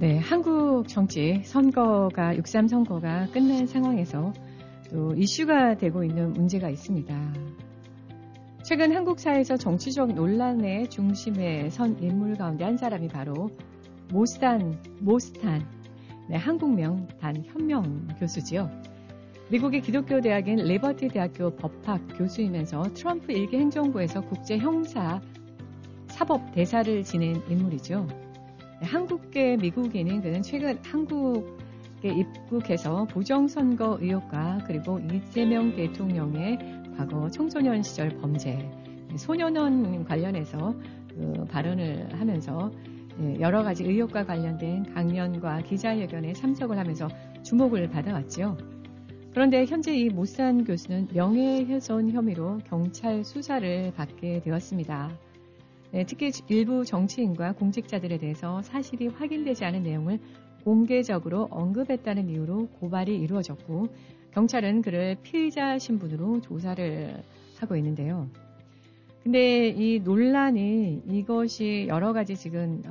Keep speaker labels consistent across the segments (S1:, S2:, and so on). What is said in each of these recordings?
S1: 네, 한국 정치 선거가 6.3 선거가 끝난 상황에서 또 이슈가 되고 있는 문제가 있습니다. 최근 한국 사회에서 정치적 논란의 중심에 선 인물 가운데 한 사람이 바로 모스탄, 네, 한국명 단현명 교수지요. 미국의 기독교 대학인 리버티 대학교 법학 교수이면서 트럼프 일기 행정부에서 국제 형사 사법 대사를 지낸 인물이죠. 한국계 미국인은 그는 최근 한국에 입국해서 부정선거 의혹과 그리고 이재명 대통령의 과거 청소년 시절 범죄, 소년원 관련해서 발언을 하면서 여러 가지 의혹과 관련된 강연과 기자회견에 참석을 하면서 주목을 받아왔죠. 그런데 현재 이 모스탄 교수는 명예훼손 혐의로 경찰 수사를 받게 되었습니다. 네, 특히 일부 정치인과 공직자들에 대해서 사실이 확인되지 않은 내용을 공개적으로 언급했다는 이유로 고발이 이루어졌고 경찰은 그를 피의자 신분으로 조사를 하고 있는데요. 근데 이 논란이 이것이 여러 가지 지금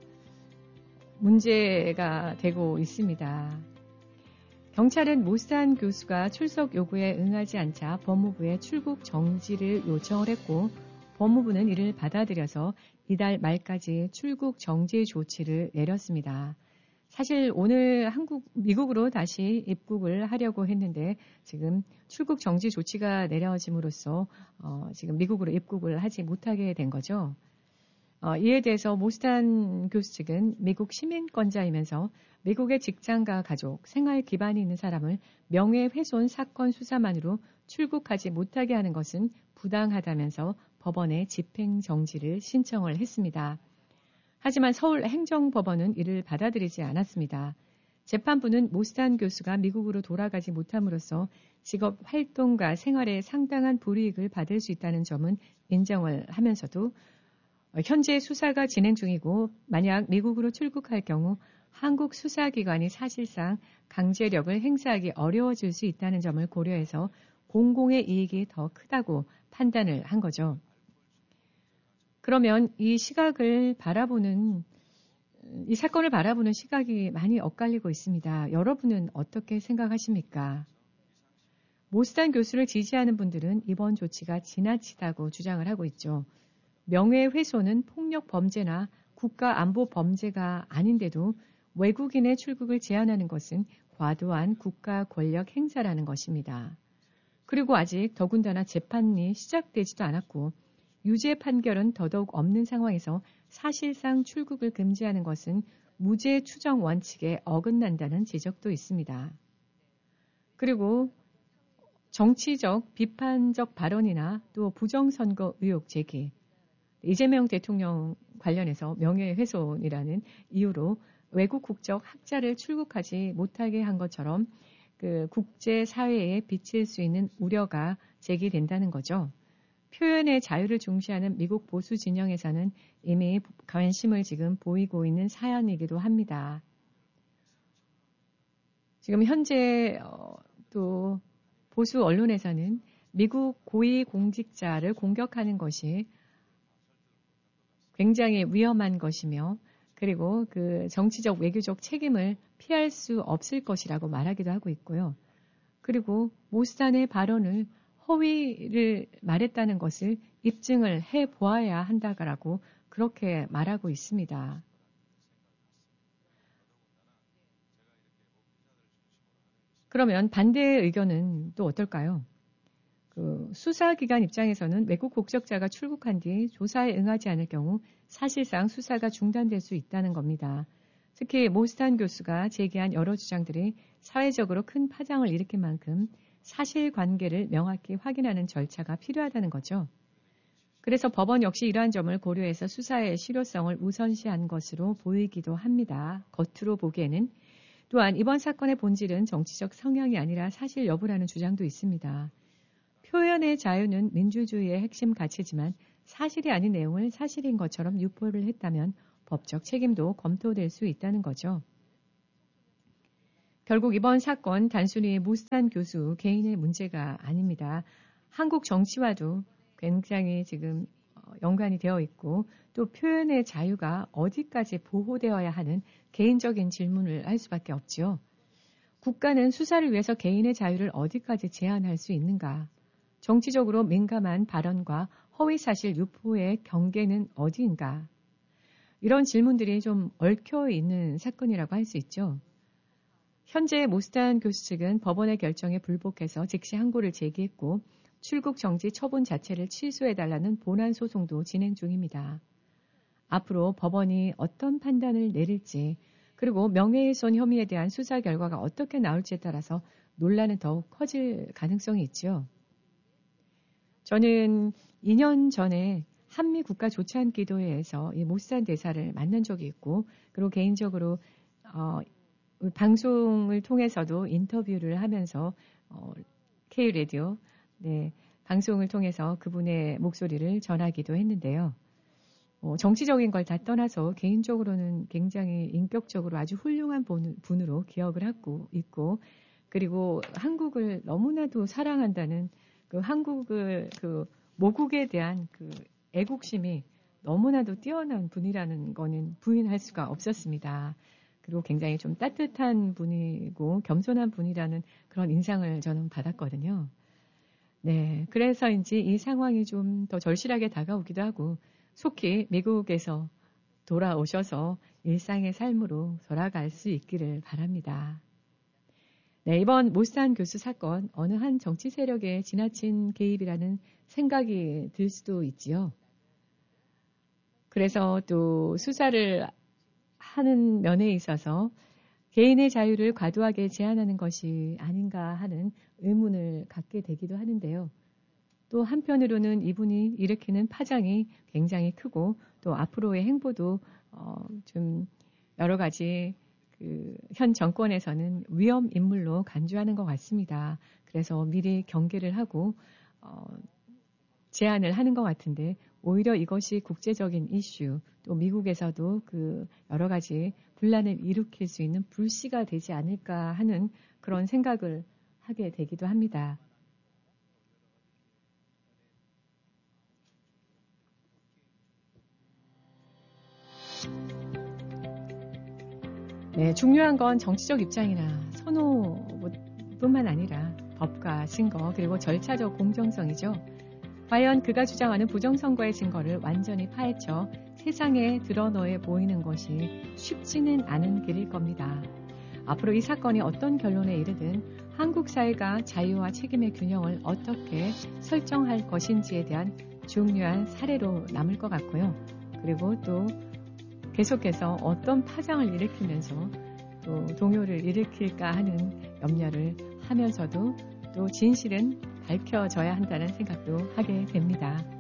S1: 문제가 되고 있습니다. 경찰은 모스탄 교수가 출석 요구에 응하지 않자 법무부에 출국 정지를 요청을 했고 법무부는 이를 받아들여서 이달 말까지 출국 정지 조치를 내렸습니다. 사실 오늘 미국으로 다시 입국을 하려고 했는데 지금 출국 정지 조치가 내려짐으로써 지금 미국으로 입국을 하지 못하게 된 거죠. 이에 대해서 모스탄 교수 측은 미국 시민권자이면서 미국의 직장과 가족, 생활 기반이 있는 사람을 명예훼손 사건 수사만으로 출국하지 못하게 하는 것은 부당하다면서 법원에 집행정지를 신청을 했습니다. 하지만 서울행정법원은 이를 받아들이지 않았습니다. 재판부는 모스탄 교수가 미국으로 돌아가지 못함으로써 직업 활동과 생활에 상당한 불이익을 받을 수 있다는 점은 인정을 하면서도 현재 수사가 진행 중이고 만약 미국으로 출국할 경우 한국 수사기관이 사실상 강제력을 행사하기 어려워질 수 있다는 점을 고려해서 공공의 이익이 더 크다고 판단을 한 거죠. 그러면 이 사건을 바라보는 시각이 많이 엇갈리고 있습니다. 여러분은 어떻게 생각하십니까? 모스탄 교수를 지지하는 분들은 이번 조치가 지나치다고 주장을 하고 있죠. 명예훼손은 폭력 범죄나 국가안보 범죄가 아닌데도 외국인의 출국을 제한하는 것은 과도한 국가 권력 행사라는 것입니다. 그리고 아직 더군다나 재판이 시작되지도 않았고 유죄 판결은 더더욱 없는 상황에서 사실상 출국을 금지하는 것은 무죄 추정 원칙에 어긋난다는 지적도 있습니다. 그리고 정치적 비판적 발언이나 또 부정선거 의혹 제기, 이재명 대통령 관련해서 명예훼손이라는 이유로 외국 국적 학자를 출국하지 못하게 한 것처럼 그 국제사회에 비칠 수 있는 우려가 제기된다는 거죠. 표현의 자유를 중시하는 미국 보수 진영에서는 이미 관심을 지금 보이고 있는 사안이기도 합니다. 지금 현재 또 보수 언론에서는 미국 고위 공직자를 공격하는 것이 굉장히 위험한 것이며 그리고 그 정치적 외교적 책임을 피할 수 없을 것이라고 말하기도 하고 있고요. 그리고 모스탄의 발언을 허위를 말했다는 것을 입증을 해보아야 한다라고 그렇게 말하고 있습니다. 그러면 반대의 의견은 또 어떨까요? 수사기관 입장에서는 외국 국적자가 출국한 뒤 조사에 응하지 않을 경우 사실상 수사가 중단될 수 있다는 겁니다. 특히 모스탄 교수가 제기한 여러 주장들이 사회적으로 큰 파장을 일으킨 만큼 사실관계를 명확히 확인하는 절차가 필요하다는 거죠. 그래서 법원 역시 이러한 점을 고려해서 수사의 실효성을 우선시한 것으로 보이기도 합니다. 겉으로 보기에는. 또한 이번 사건의 본질은 정치적 성향이 아니라 사실 여부라는 주장도 있습니다. 표현의 자유는 민주주의의 핵심 가치지만 사실이 아닌 내용을 사실인 것처럼 유포를 했다면 법적 책임도 검토될 수 있다는 거죠. 결국 이번 사건 단순히 모스탄 교수 개인의 문제가 아닙니다. 한국 정치와도 굉장히 지금 연관이 되어 있고 또 표현의 자유가 어디까지 보호되어야 하는 개인적인 질문을 할 수밖에 없지요. 국가는 수사를 위해서 개인의 자유를 어디까지 제한할 수 있는가? 정치적으로 민감한 발언과 허위사실 유포의 경계는 어디인가? 이런 질문들이 좀 얽혀 있는 사건이라고 할 수 있죠. 현재 모스탄 교수 측은 법원의 결정에 불복해서 즉시 항고를 제기했고 출국 정지 처분 자체를 취소해달라는 본안 소송도 진행 중입니다. 앞으로 법원이 어떤 판단을 내릴지 그리고 명예훼손 혐의에 대한 수사 결과가 어떻게 나올지에 따라서 논란은 더욱 커질 가능성이 있죠. 저는 2년 전에 한미 국가 조찬 기도회에서 이 모스탄 대사를 만난 적이 있고 그리고 개인적으로 방송을 통해서도 인터뷰를 하면서 K-라디오 방송을 통해서 그분의 목소리를 전하기도 했는데요. 정치적인 걸 다 떠나서 개인적으로는 굉장히 인격적으로 아주 훌륭한 분으로 기억을 하고 있고 그리고 한국을 너무나도 사랑한다는 그 한국을 그 모국에 대한 그 애국심이 너무나도 뛰어난 분이라는 거는 부인할 수가 없었습니다. 그리고 굉장히 좀 따뜻한 분이고 겸손한 분이라는 그런 인상을 저는 받았거든요. 네, 그래서인지 이 상황이 좀 더 절실하게 다가오기도 하고 속히 미국에서 돌아오셔서 일상의 삶으로 돌아갈 수 있기를 바랍니다. 네, 이번 모스탄 교수 사건 어느 한 정치 세력의 지나친 개입이라는 생각이 들 수도 있지요. 그래서 또 수사를 하는 면에 있어서 개인의 자유를 과도하게 제한하는 것이 아닌가 하는 의문을 갖게 되기도 하는데요. 또 한편으로는 이분이 일으키는 파장이 굉장히 크고 또 앞으로의 행보도 좀 여러 가지 현 정권에서는 위험 인물로 간주하는 것 같습니다. 그래서 미리 경계를 하고 제안을 하는 것 같은데 오히려 이것이 국제적인 이슈 또 미국에서도 그 여러 가지 분란을 일으킬 수 있는 불씨가 되지 않을까 하는 그런 생각을 하게 되기도 합니다. 네, 중요한 건 정치적 입장이나 선호뿐만 아니라 법과 증거 그리고 절차적 공정성이죠. 과연 그가 주장하는 부정선거의 증거를 완전히 파헤쳐 세상에 드러넣어 보이는 것이 쉽지는 않은 길일 겁니다. 앞으로 이 사건이 어떤 결론에 이르든 한국 사회가 자유와 책임의 균형을 어떻게 설정할 것인지에 대한 중요한 사례로 남을 것 같고요. 그리고 또 계속해서 어떤 파장을 일으키면서 또 동요를 일으킬까 하는 염려를 하면서도 또 진실은 밝혀져야 한다는 생각도 하게 됩니다.